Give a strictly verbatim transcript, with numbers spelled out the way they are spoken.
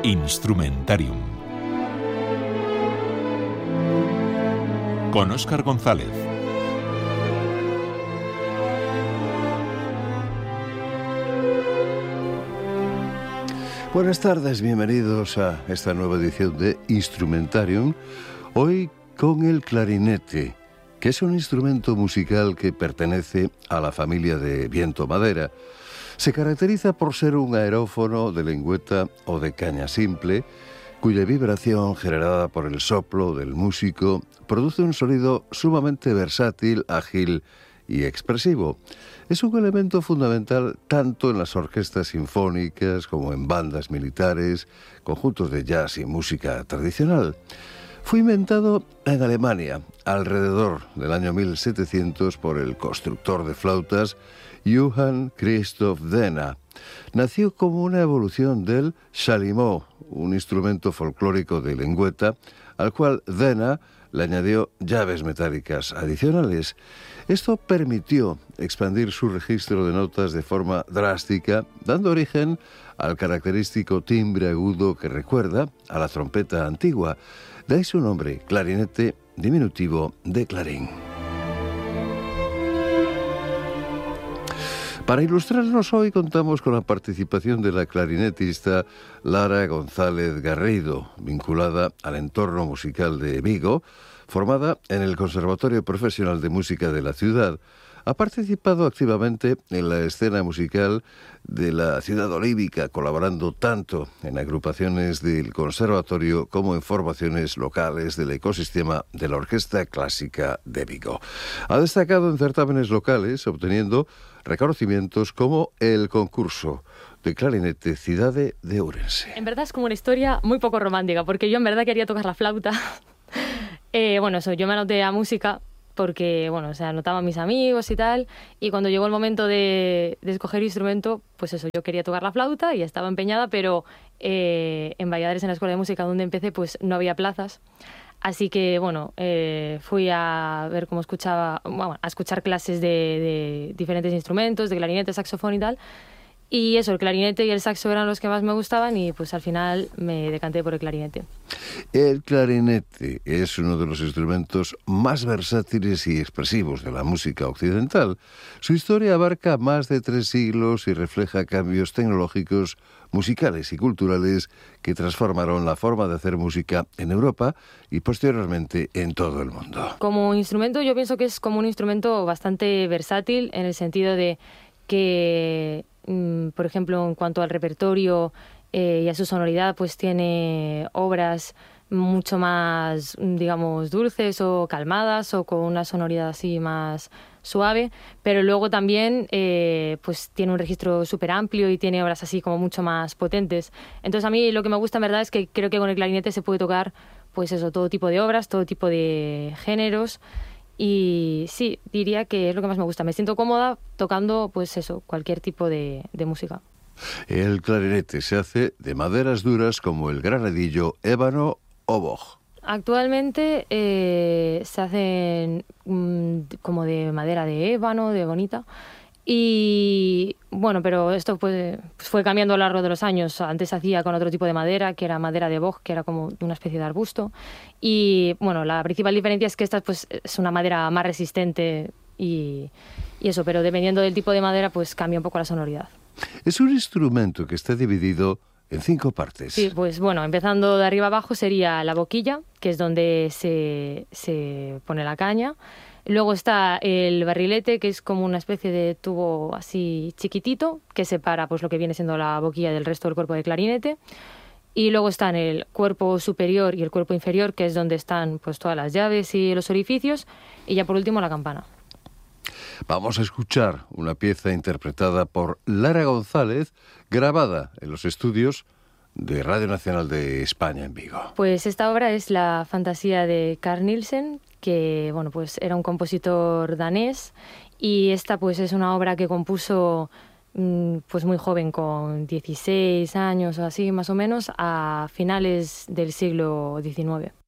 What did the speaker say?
Instrumentarium con Óscar González. Buenas tardes, bienvenidos a esta nueva edición de Instrumentarium, hoy con el clarinete, que es un instrumento musical que pertenece a la familia de viento-madera. Se caracteriza por ser un aerófono de lengüeta o de caña simple, cuya vibración generada por el soplo del músico produce un sonido sumamente versátil, ágil y expresivo. Es un elemento fundamental tanto en las orquestas sinfónicas como en bandas militares, conjuntos de jazz y música tradicional. Fue inventado en Alemania alrededor del año mil setecientos por el constructor de flautas Johann Christoph Denner. Nació como una evolución del chalumeau, un instrumento folclórico de lengüeta, al cual Denner le añadió llaves metálicas adicionales. Esto permitió expandir su registro de notas de forma drástica, dando origen al característico timbre agudo que recuerda a la trompeta antigua. De ahí su nombre, clarinete, diminutivo de clarín. Para ilustrarnos hoy contamos con la participación de la clarinetista Lara González Garrido, vinculada al entorno musical de Vigo, formada en el Conservatorio Profesional de Música de la ciudad. Ha participado activamente en la escena musical de la ciudad olímpica, colaborando tanto en agrupaciones del conservatorio como en formaciones locales del ecosistema de la Orquesta Clásica de Vigo. Ha destacado en certámenes locales, obteniendo reconocimientos como el concurso de clarinete Cidade de Ourense. En verdad es como una historia muy poco romántica, porque yo en verdad quería tocar la flauta. eh, bueno, eso, yo me anoté a música porque, bueno, o sea, anotaba a mis amigos y tal, y cuando llegó el momento de, de escoger instrumento, pues eso, yo quería tocar la flauta y estaba empeñada, pero eh, en Valladares, en la escuela de música donde empecé, pues no había plazas. Así que, bueno, eh, fui a ver cómo escuchaba, bueno, a escuchar clases de, de diferentes instrumentos, de clarinete, saxofón y tal. Y eso, el clarinete y el saxo eran los que más me gustaban y pues al final me decanté por el clarinete. El clarinete es uno de los instrumentos más versátiles y expresivos de la música occidental. Su historia abarca más de tres siglos y refleja cambios tecnológicos, musicales y culturales que transformaron la forma de hacer música en Europa y posteriormente en todo el mundo. Como instrumento yo pienso que es como un instrumento bastante versátil en el sentido de que, por ejemplo, en cuanto al repertorio eh, y a su sonoridad, pues tiene obras mucho más, digamos, dulces o calmadas o con una sonoridad así más suave, pero luego también eh, pues tiene un registro súper amplio y tiene obras así como mucho más potentes. Entonces a mí lo que me gusta en verdad es que creo que con el clarinete se puede tocar pues eso, todo tipo de obras, todo tipo de géneros. Y sí, diría que es lo que más me gusta. Me siento cómoda tocando, pues eso, cualquier tipo de, de música. El clarinete se hace de maderas duras como el granadillo, ébano o boj. Actualmente eh, se hacen mmm, como de madera de ébano, de bonita. Y bueno, pero esto pues, fue cambiando a lo largo de los años. Antes se hacía con otro tipo de madera, que era madera de boj, que era como una especie de arbusto. Y bueno, la principal diferencia es que esta pues, es una madera más resistente y, y eso, pero dependiendo del tipo de madera, pues cambia un poco la sonoridad. Es un instrumento que está dividido en cinco partes. Sí, pues bueno, empezando de arriba abajo sería la boquilla, que es donde se, se pone la caña. Luego está el barrilete, que es como una especie de tubo así chiquitito, que separa pues, lo que viene siendo la boquilla del resto del cuerpo del clarinete. Y luego están el cuerpo superior y el cuerpo inferior, que es donde están pues, todas las llaves y los orificios. Y ya por último la campana. Vamos a escuchar una pieza interpretada por Lara González, grabada en los estudios de Radio Nacional de España en Vigo. Pues esta obra es la fantasía de Carl Nielsen, que bueno, pues era un compositor danés, y esta pues es una obra que compuso pues muy joven, con dieciséis años o así más o menos, a finales del siglo diecinueve.